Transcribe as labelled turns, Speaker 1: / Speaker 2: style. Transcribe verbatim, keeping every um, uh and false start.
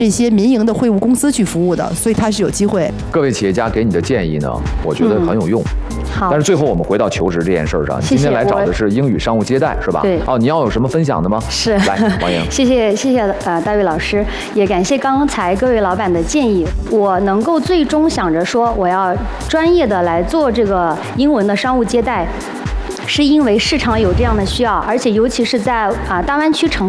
Speaker 1: 这些民营的会务公司去服务的，所以它是有机会。
Speaker 2: 各位企业家给你的建议呢，我觉得很有用。
Speaker 3: 嗯、好，
Speaker 2: 但是最后我们回到求职这件事上，
Speaker 3: 谢谢，
Speaker 2: 今天来找的是英语商务接待，是吧？
Speaker 3: 对。
Speaker 2: 哦，你要有什么分享的吗？
Speaker 3: 是。
Speaker 2: 来，王莹。
Speaker 3: 谢谢谢谢呃大卫老师，也感谢刚才各位老板的建议。我能够最终想着说我要专业的来做这个英文的商务接待，是因为市场有这样的需要，而且尤其是在啊大湾区城。